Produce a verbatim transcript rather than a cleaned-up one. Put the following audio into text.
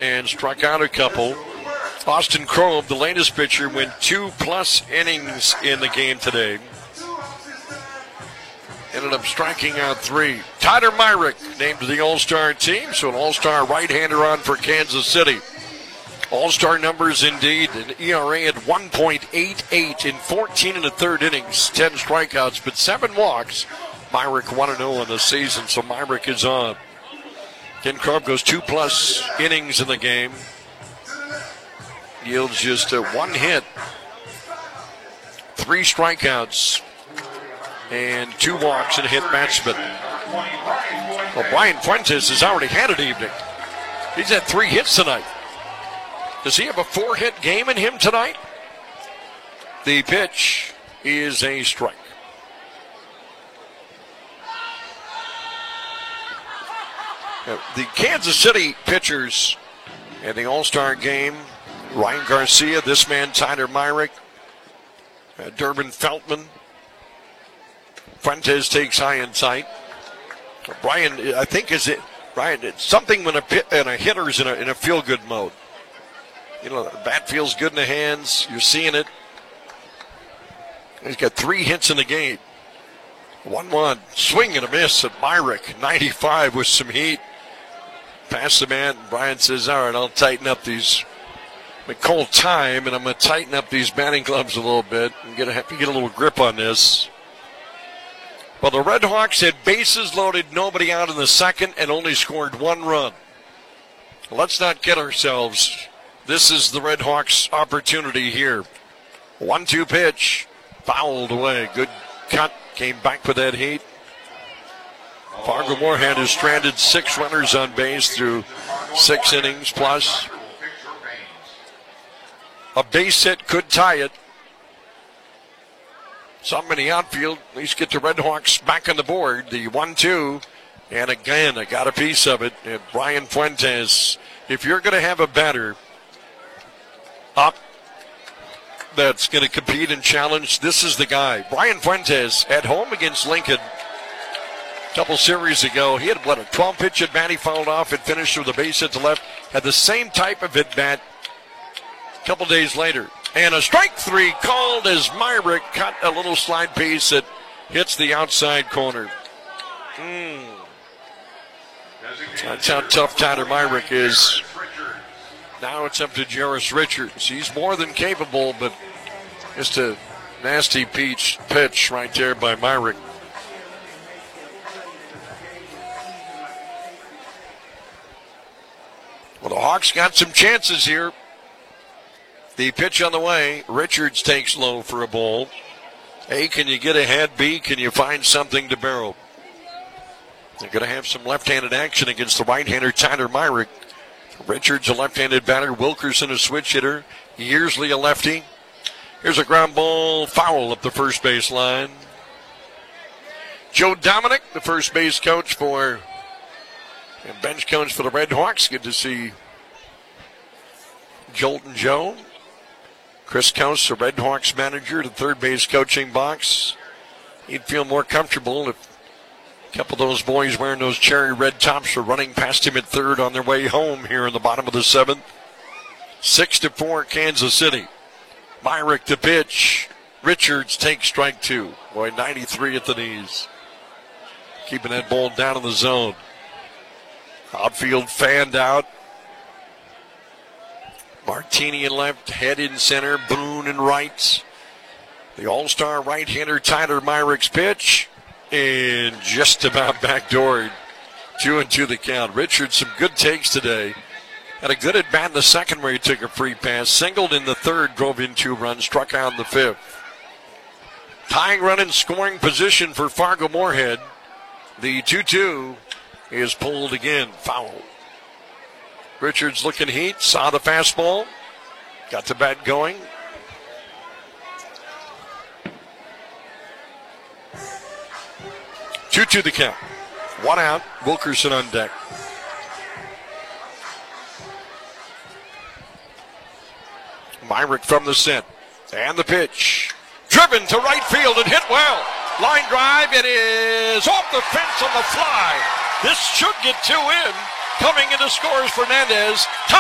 and struck out a couple. Austin Krogh, the latest pitcher, went two-plus innings in the game today. Ended up striking out three. Tyler Myrick named to the All-Star team, so an All-Star right-hander on for Kansas City. All-Star numbers indeed, an E R A at one point eight eight in fourteen and a third innings, ten strikeouts, but seven walks. Myrick one and oh in the season, so Myrick is on. Ken Krogh goes two-plus innings in the game. Yields just uh, one hit, three strikeouts, and two walks and a hit batsman. Well, Brian Fuentes has already had an evening. He's had three hits tonight. Does he have a four-hit game in him tonight? The pitch is a strike. Now, the Kansas City pitchers in the All-Star game, Ryan Garcia, this man, Tyler Myrick, uh, Durbin Feltman. Fuentes takes high and tight. Uh, Brian, I think, is it, Brian, it's something when a, pit, and a hitter's in a, in a feel-good mode. You know, the bat feels good in the hands. You're seeing it. He's got three hits in the game. one one. Swing and a miss at Myrick. ninety-five with some heat. Past the man. Brian says, all right, I'll tighten up these. We call time, and I'm going to tighten up these batting gloves a little bit and get a, get a little grip on this. Well, the Red Hawks had bases loaded, nobody out in the second, and only scored one run. Let's not kid ourselves. This is the Red Hawks' opportunity here. one two pitch. Fouled away. Good cut. Came back with that heat. Fargo Moorhead has stranded six runners on base through six innings plus. A base hit could tie it. Some in the outfield. At least get the Red Hawks back on the board. The one two. And again, I got a piece of it. And Brian Fuentes, if you're going to have a batter up that's going to compete and challenge, this is the guy. Brian Fuentes at home against Lincoln a couple series ago. He had, what, a twelve-pitch at bat. He fouled off and finished with a base hit to left. Had the same type of at bat a couple days later. And a strike three called as Myrick cut a little slide piece that hits the outside corner. Mm. That's how tough Tyler Myrick is. Now it's up to Jairus Richards. He's more than capable, but just a nasty peach pitch right there by Myrick. Well, the Hawks got some chances here. The pitch on the way. Richards takes low for a ball. A, can you get ahead? B, can you find something to barrel? They're going to have some left-handed action against the right-hander Tyler Myrick. Richards, a left-handed batter. Wilkerson, a switch hitter. Yearsley, a lefty. Here's a ground ball foul up the first base line. Joe Dominic, the first base coach for, and bench coach for the Red Hawks. Good to see Jolton Joe. Chris Coase, the Red Hawks manager, the third base coaching box. He'd feel more comfortable if a couple of those boys wearing those cherry red tops are running past him at third on their way home here in the bottom of the seventh. Six to four, Kansas City. Myrick to pitch. Richards takes strike two. Boy, ninety-three at the knees. Keeping that ball down in the zone. Outfield fanned out. Martini in left, Head in center, Boone in right. The all-star right-hander Tyler Myrick's pitch. And just about backdoored. Two and two the count. Richards, some good takes today. Had a good at bat in the second where he took a free pass. Singled in the third, drove in two runs, struck out in the fifth. Tying run in scoring position for Fargo Moorhead. The two two is pulled again. Foul. Richards looking heat, saw the fastball. Got the bat going. two two the count. One out. Wilkerson on deck. Myrick from the set. And the pitch. Driven to right field and hit well. Line drive. It is off the fence on the fly. This should get two in. Coming into scores, Fernandez.